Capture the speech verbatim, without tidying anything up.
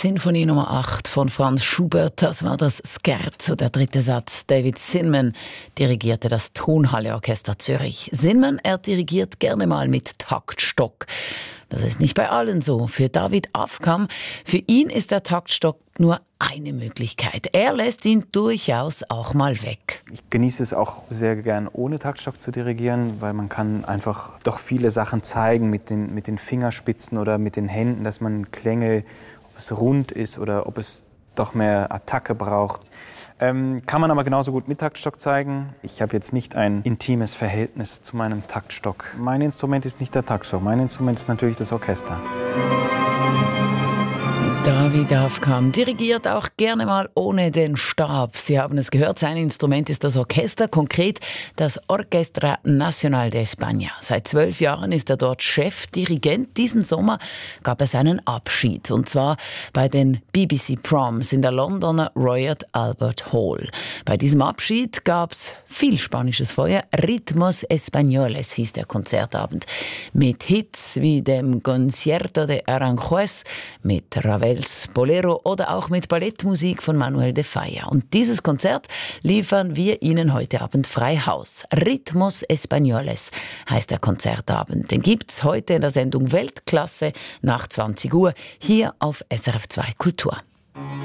Sinfonie Nummer acht von Franz Schubert, das war das Scherzo, der dritte Satz. David Zinman dirigierte das Tonhalle-Orchester Zürich. Zinman, er dirigiert gerne mal mit Taktstock. Das ist nicht bei allen so. Für David Afkam, für ihn ist der Taktstock nur eine Möglichkeit. Er lässt ihn durchaus auch mal weg. Ich genieße es auch sehr gern, ohne Taktstock zu dirigieren, weil man kann einfach doch viele Sachen zeigen mit den, mit den Fingerspitzen oder mit den Händen, dass man Klänge, ob es rund ist oder ob es doch mehr Attacke braucht. Ähm, kann man aber genauso gut mit Taktstock zeigen. Ich habe jetzt nicht ein intimes Verhältnis zu meinem Taktstock. Mein Instrument ist nicht der Taktstock, mein Instrument ist natürlich das Orchester. David Afkam dirigiert auch gerne mal ohne den Stab. Sie haben es gehört, sein Instrument ist das Orchester, konkret das Orquestra Nacional de España. Seit zwölf Jahren ist er dort Chefdirigent. Diesen Sommer gab es einen Abschied, und zwar bei den B B C Proms in der Londoner Royal Albert Hall. Bei diesem Abschied gab es viel spanisches Feuer. Ritmos Españoles hieß der Konzertabend. Mit Hits wie dem Concierto de Aranjuez, mit Ravel Bolero oder auch mit Ballettmusik von Manuel de Falla. Und dieses Konzert liefern wir Ihnen heute Abend frei Haus. Ritmos Españoles heißt der Konzertabend. Den gibt's heute in der Sendung Weltklasse nach zwanzig Uhr hier auf S R F zwei Kultur.